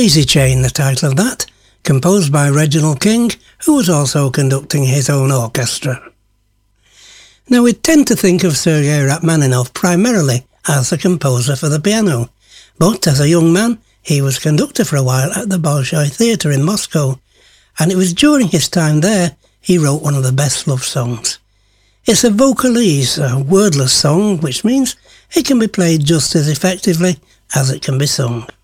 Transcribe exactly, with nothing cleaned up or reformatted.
Daisy Chain, the title of that, composed by Reginald King, who was also conducting his own orchestra. Now, we tend to think of Sergei Rachmaninoff primarily as a composer for the piano, but as a young man, he was conductor for a while at the Bolshoi Theatre in Moscow, and it was during his time there he wrote one of the best love songs. It's a vocalese, a wordless song, which means it can be played just as effectively as it can be sung.